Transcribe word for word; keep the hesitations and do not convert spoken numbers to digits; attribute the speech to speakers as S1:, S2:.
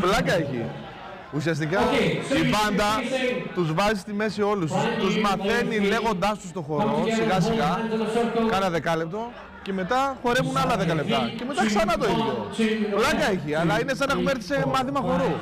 S1: Πλάκα έχει. Ουσιαστικά η μπάντα τους βάζει στη μέση όλους. Τους μαθαίνει λέγοντάς τους το χορό σιγά σιγά, κάνα δεκάλεπτο και μετά χορεύουν άλλα δέκα λεπτά. Και μετά ξανά το ίδιο. Πλάκα έχει, αλλά είναι σαν να έχουμε έρθει σε μάθημα χορού.